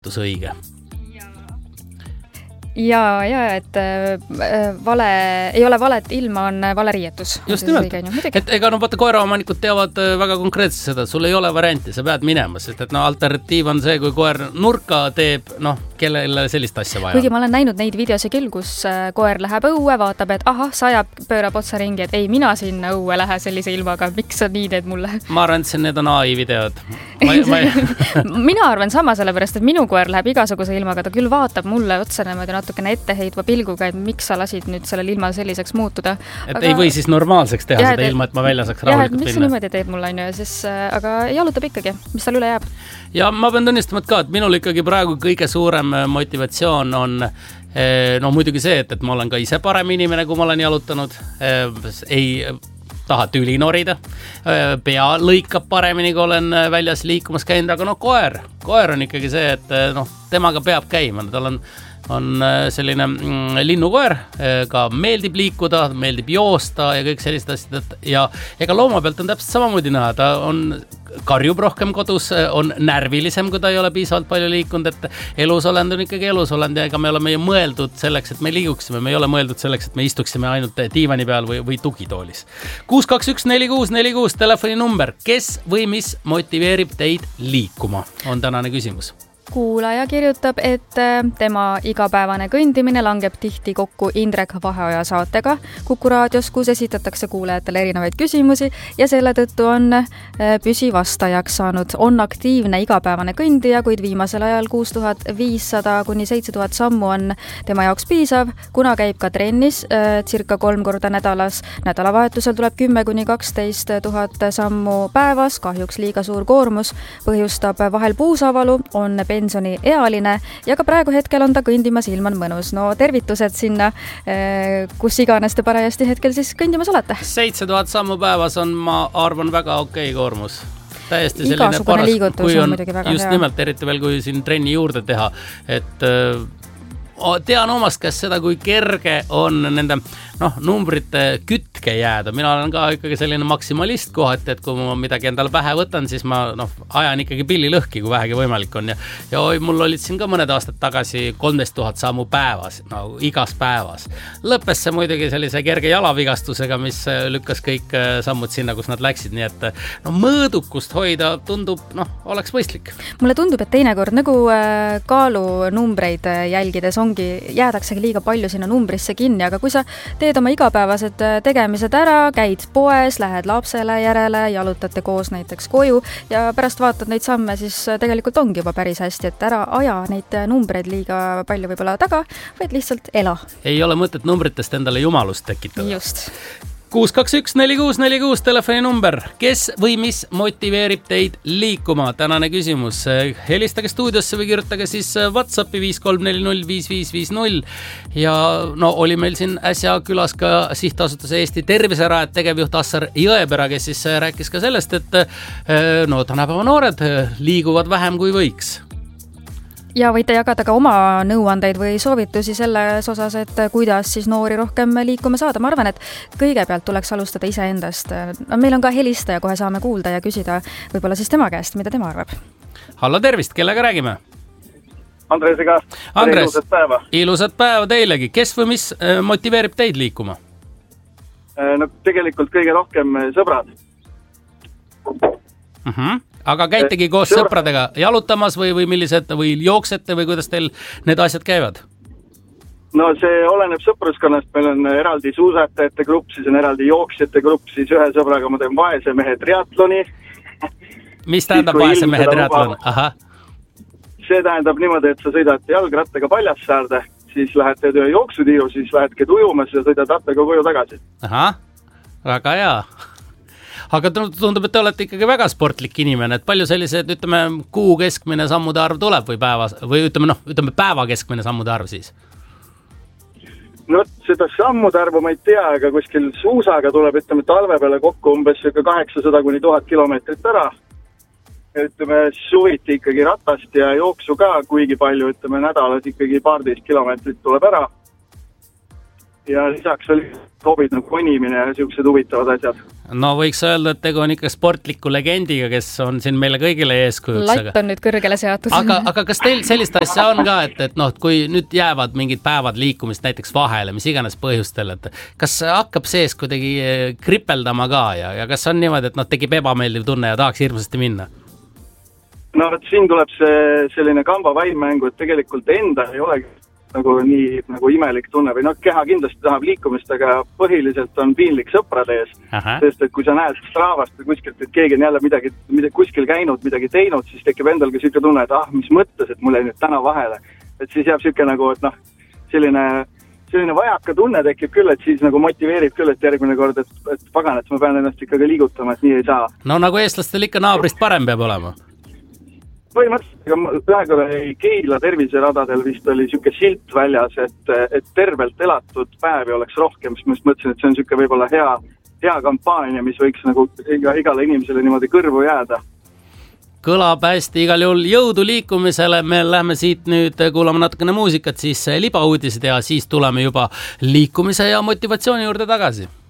õige. Ja et ei ole valet ilma, on vale riietus. Just nimelt. Et ega vaata koeraomanikud teavad väga konkreetselt seda, sul ei ole varianti, sa pead minema, sest et alternatiiv on see, kui koer nurka teeb, kellele sellist asja vaja. Kuigi ma olen näinud neid videosi küll, kus koer läheb õue, vaatab, et sajab, pöörab otsa ringi, et ei, mina sinna õue lähe sellise ilmaga, miks sa nii teed mulle? Ma arvan, et need on AI videod. Mina arvan sama, sellepärast, et minu koer läheb igasuguse ilmaga, ta küll vaatab mulle otsa niimoodi natukene etteheitva pilguga, et miks sa lasid nüüd sellel ilmal selliseks muutuda. Et ei või siis normaalseks teha seda ilma, et ma välja saaks rahulikult minna. Miks sa niimoodi teed mulle, aga jalutab ikkagi, mis tal üle jääb. Ja ma pean tunnistama ka, et minul ikkagi praegu kõige suurem motivatsioon on muidugi see, et ma olen ka ise parem inimene, kui ma olen jalutanud. Ei taha tüli norida. Pea lõikab paremini, kui olen väljas liikumas käinud, aga koer on ikkagi see, et temaga peab käima. Tal on selline linnukoer, ka meeldib liikuda, meeldib joosta ja kõik sellised asjad. Ja ega looma pealt on täpselt samamoodi näha, ta karjub rohkem kodus, on närvilisem, kui ta ei ole piisavalt palju liikunud, et elusolend on ikkagi elusolend ja ega me oleme ju mõeldud selleks, et me liiguksime, me ei ole mõeldud selleks, et me istuksime ainult diivani peal või tugitoolis. 6214646 telefoni number, kes või mis motiveerib teid liikuma, on tänane küsimus. Kuulaja kirjutab, et tema igapäevane kõndimine langeb tihti kokku Indrek Vaheoja saatega Kuku raadios, kus esitatakse kuulajatele erinevaid küsimusi ja selle tõttu on püsivastajaks saanud. On aktiivne igapäevane kõndija, kuid viimasel ajal 6500 kuni 7000 sammu on tema jaoks piisav, kuna käib ka trennis circa 3 korda nädalas. Nädalavahetusel tuleb 10 kuni 12 000 sammu päevas, kahjuks liiga suur koormus, põhjustab vahel puusavalu, on pensioni ealine ja ka praegu hetkel on ta kõndimas ilman mõnus. Tervitused sinna, kus iganes te parajasti hetkel siis kõndimas olete. 7000 sammu päevas on, ma arvan, väga okei koormus. Täiesti igasugune liigutus on muidugi väga hea. Just nimelt, eriti veel, kui siin trenni juurde teha, et tean omast käest seda, kui kerge on nende numbrite kütke jääda. Mina olen ka ikkagi selline maksimalist kohati, et kui ma midagi endale pähe võtan, siis ma ajan ikkagi pilli lõhki, kui vähegi võimalik on. Ja mul olid siin ka mõned aastad tagasi 13 000 sammu päevas, igas päevas. Lõppes see muidugi sellise kerge jalavigastusega, mis lükkas kõik sammud sinna, kus nad läksid. Nii et mõõdukust hoida tundub, oleks mõistlik. Mulle tundub, et teinekord nagu kaalunumbreid jälgides jäädaksegi liiga palju sinna numbrisse kinni, aga kui sa teed oma igapäevased tegemised ära, käid poes, lähed lapsele järele, jalutate koos näiteks koju ja pärast vaatad neid samme, siis tegelikult ongi juba päris hästi, et ära aja neid numbreid liiga palju võib-olla taga, vaid lihtsalt ela. Ei ole mõtet numbritest endale jumalust tekitada. Just. 6214646 telefoni number. Kes või mis motiveerib teid liikuma? Tänane küsimus. Helistage stuudiosse või kirjutage siis WhatsAppi 53405550. Ja oli meil siin äsja külas ka sihtasutuse Eesti Terviserajad tegevjuht Assar Jõepera, kes siis rääkis ka sellest, et tänapäeva noored liiguvad vähem kui võiks. Ja võite jagada ka oma nõuandeid või soovitusi selles osas, et kuidas siis noori rohkem liikuma saada. Ma arvan, et kõigepealt tuleks alustada iseendast. Meil on ka helistaja, kohe saame kuulda ja küsida võib-olla siis tema käest, mida tema arvab. Hallo, tervist, kellega räägime? Andresega. Andres, ilusat päeva. Ilusat päeva teilegi. Kes või mis motiveerib teid liikuma? Tegelikult kõige rohkem sõbrad. Aga käitegi koos sõpradega jalutamas või millised, või jooksete või kuidas teil need asjad käivad? See oleneb sõpruskonnast. Meil on eraldi suusatajate grupp, siis on eraldi jooksjate grupp, siis ühe sõbraga ma teen vaese mehe triatloni. Mis tähendab vaese mehe triatlon? See tähendab niimoodi, et sa sõidad jalgrattaga Paljassaarde, siis lähed teed ühe jooksutiiru, siis lähed ujumas ja sõidad rattaga koju tagasi. Väga hea. Aga tundub, et te olete ikkagi väga sportlik inimene, et palju sellised, kuu keskmine sammude arv tuleb või päevas, või ütleme päeva keskmine sammude arv siis? Seda sammude arvu ma ei tea, aga kuskil suusaga tuleb, talve peale kokku umbes 800 kuni 1000 kilomeetrit ära. Suviti ikkagi ratast ja jooksu ka kuigi palju, nädalas ikkagi 12 kilomeetrit tuleb ära. Ja lisaks oli hobid konimine ja siuksed huvitavad asjad. No võiks öelda, et tegu on ikka sportliku legendiga, kes on siin meile kõigile eeskujuks. Latt on nüüd kõrgele seatud. Aga kas teil sellist asja on ka, et kui nüüd jäävad mingid päevad liikumist näiteks vahele, mis iganes põhjustel, et kas hakkab sees kuidagi kripeldama ka ja kas on niimoodi, et tekib ebameeldiv tunne ja tahaks hirmsasti minna? No siin tuleb see selline kamba vaimmängu, et tegelikult enda ei olegi nii imelik tunne või keha kindlasti tahab liikumist, aga põhiliselt on piinlik sõprade ees. Sest et kui sa näed Stravast või kuskilt, et keegi on jälle midagi kuskil käinud, midagi teinud, siis tekib endal ka selline tunne, et mis mõttes, et mul jäi nüüd täna vahele. Et siis jääb selline selline vajaka tunne tekib küll, et siis motiveerib küll, et järgmine kord, et pagan, et ma pean ennast ikkagi liigutama, et nii ei saa. No nagu eestlastel ikka naabrist parem peab olema. Põhimõtteliselt ühe korra Keila terviseradadel vist oli siuke silt väljas, et tervelt elatud päevi oleks rohkem, siis ma mõtlesin, et see on siuke võib-olla hea kampaania, mis võiks igale inimesele niimoodi kõrvu jääda. Kõlab hästi, igal juhul jõudu liikumisele, me lähme siit nüüd kuulama natukene muusikat, siis libauudised ja siis tuleme juba liikumise ja motivatsiooni juurde tagasi.